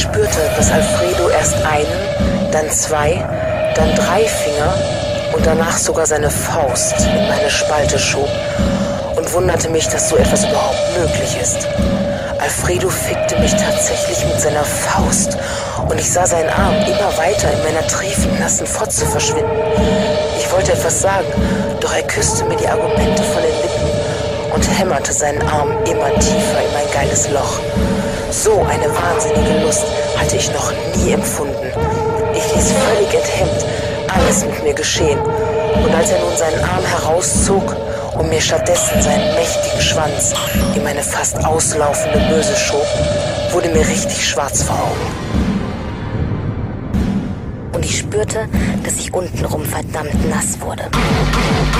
spürte, dass Alfredo erst einen, dann 2, dann 3 Finger und danach sogar seine Faust in meine Spalte schob und wunderte mich, dass so etwas überhaupt möglich ist. Alfredo fickte mich tatsächlich mit seiner Faust und ich sah seinen Arm immer weiter in meiner triefend nassen Fotze verschwinden. Ich wollte etwas sagen, doch er küsste mir die Argumente von den Lippen und hämmerte seinen Arm immer tiefer in mein geiles Loch. So eine wahnsinnige Lust hatte ich noch nie empfunden. Ich ließ völlig enthemmt alles mit mir geschehen. Und als er nun seinen Arm herauszog und mir stattdessen seinen mächtigen Schwanz in meine fast auslaufende Möse schob, wurde mir richtig schwarz vor Augen. Und ich spürte, dass ich untenrum verdammt nass wurde.